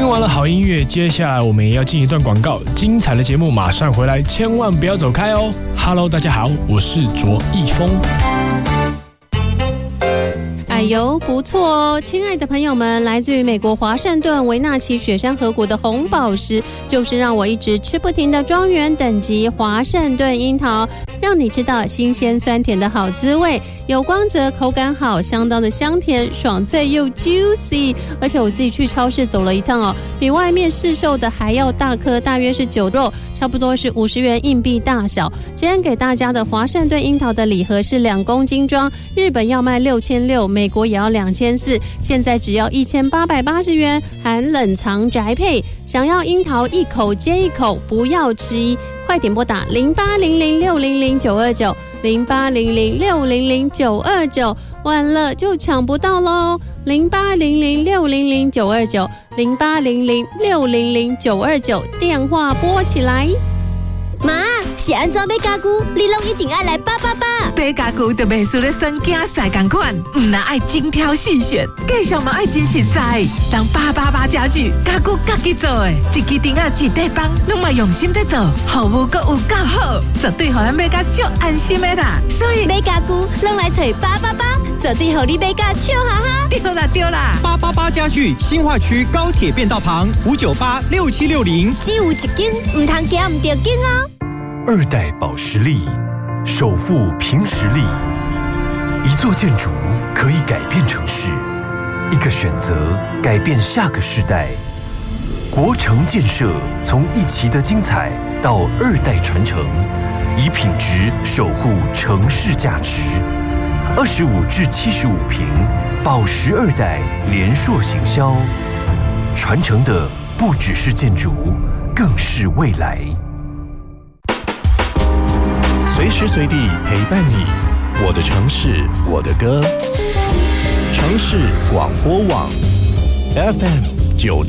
听完了好音乐，接下来我们也要进一段广告，精彩的节目马上回来，千万不要走开哦。Hello， 大家好，我是卓一峰。 哎呦，不错哦！亲爱的朋友们，来自于美国华盛顿维纳奇雪山河谷的红宝石，就是让我一直吃不停的庄园等级华盛顿樱桃，让你知道新鲜酸甜的好滋味，有光泽，口感好，相当的香甜，爽脆又 juicy。而且我自己去超市走了一趟哦，比外面市售的还要大颗，大约是9肉。差不多是50元硬币大小。今天给大家的华盛顿樱桃的礼盒是2公斤装，日本要卖6600，美国也要2400，现在只要1880元，含冷藏宅配。想要樱桃一口接一口，不要迟疑，快点拨打0800600929，0800600929，晚了就抢不到喽。0800600929，0800600929，电话拨起来。 妈，是安怎买家具，你拢一定要来888。 买家具就袂输咧选囝婿同款，唔能爱精挑细选，价上嘛爱真实在。当888家具，家具家己做的，一支钉仔一块板，拢嘛用心在做，服务阁有够好，绝对互咱买甲足安心的啦。所以买家具拢来找888，绝对互你买甲笑哈哈。 对啦对啦 ，888家具新化区高铁便道旁5986760， 只有一间，唔通惊唔着紧哦。 2代保时力，首富凭实力。一座建筑可以改变城市，一个选择改变下个世代。国城建设从一期的精彩到2代传承，以品质守护城市价值。25至75坪，保时2代联硕行销，传承的不只是建筑，更是未来。 随时随地陪伴你，我的城市，我的歌。城市广播网 FM